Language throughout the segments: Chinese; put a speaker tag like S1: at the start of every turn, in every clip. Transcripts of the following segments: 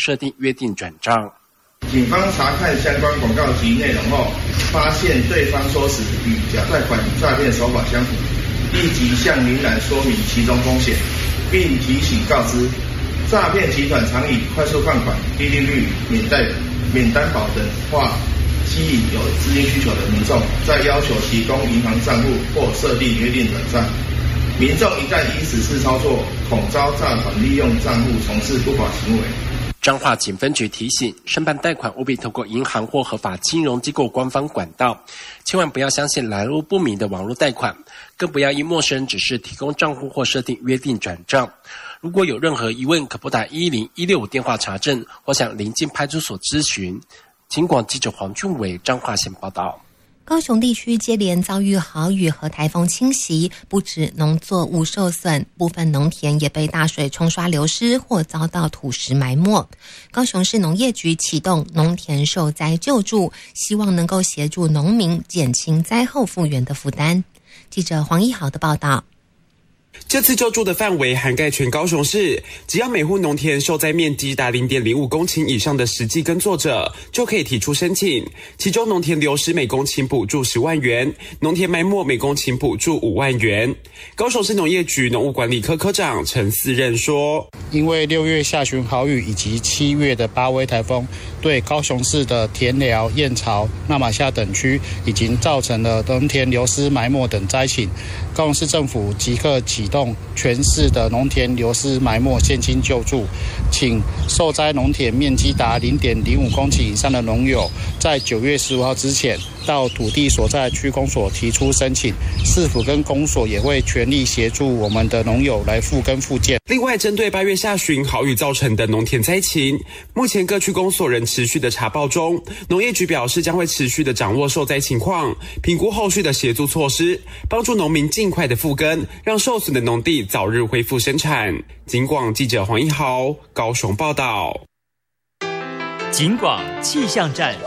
S1: 设定约定转账。
S2: 警方查看相关广告及内容后，发现对方说辞与假贷款诈骗手法相符，立即向民男说明其中风险，并提醒告知诈骗集团常以快速放款、低利率、免担保等话吸引有资金需求的民众，再要求提供银行账户或设定约定转账。民众一旦依此次操作，恐遭诈团利用账户从事不法行为。
S1: 彰化警分局提醒，申办贷款务必透过银行或合法金融机构官方管道，千万不要相信来路不明的网络贷款，更不要因陌生人指示提供账户或设定约定转账。如果有任何疑问，可拨打10165电话查证，或向邻近派出所咨询。警广记者黄俊伟彰化县报道。
S3: 高雄地区接连遭遇豪雨和台风侵袭，不止农作物受损，部分农田也被大水冲刷流失或遭到土石埋没。高雄市农业局启动农田受灾救助，希望能够协助农民减轻灾后复原的负担。记者黄一豪的报道。
S4: 这次救助的范围涵盖全高雄市，只要每户农田受灾面积达 0.05 公顷以上的实际耕作者，就可以提出申请。其中农田流失每公顷补助10万元，农田埋没每公顷补助5万元。高雄市农业局农务管理科科长陈思任说，
S5: 因为6月下旬豪雨以及7月的8威台风，对高雄市的田寮、燕巢、那玛夏等区已经造成了农田流失、埋没等灾情。高雄市政府即刻启动全市的农田流失埋没现金救助，请受灾农田面积达 0.05 公顷以上的农友，在9月15号之前到土地所在区公所提出申请，市府跟公所也会全力协助我们的农友来复耕复建。
S4: 另外，针对8月下旬豪雨造成的农田灾情，目前各区公所仍持续的查报中。农业局表示，将会持续的掌握受灾情况，评估后续的协助措施，帮助农民尽快的复耕，让受损的农地早日恢复生产。警广记者黄一豪高雄报道。
S6: 警广气象站。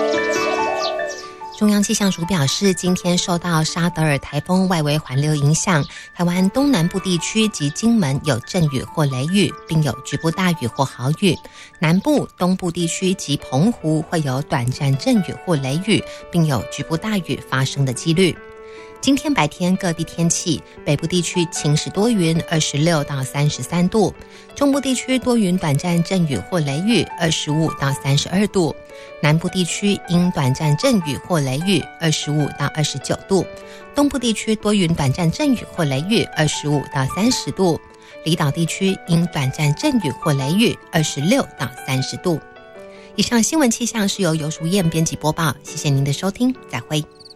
S3: 中央气象署表示，今天受到沙德尔台风外围环流影响，台湾东南部地区及金门有阵雨或雷雨，并有局部大雨或豪雨；南部、东部地区及澎湖会有短暂阵雨或雷雨，并有局部大雨发生的几率。今天白天各地天气，北部地区晴时多云，26到33度；中部地区多云短暂阵雨或雷雨，25到32度；南部地区因短暂阵雨或雷雨，25到29度；东部地区多云短暂阵雨或雷雨，25到30度；离岛地区因短暂阵雨或雷雨，26到30度。以上新闻气象是由游淑燕编辑播报，谢谢您的收听，再会。